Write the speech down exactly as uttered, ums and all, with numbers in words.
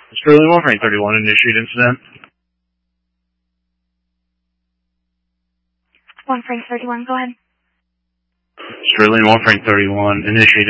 Sterling one, Frank thirty-one, initiate incident. one Frank thirty-one, go ahead. Sterling one, Frank thirty-one, initiate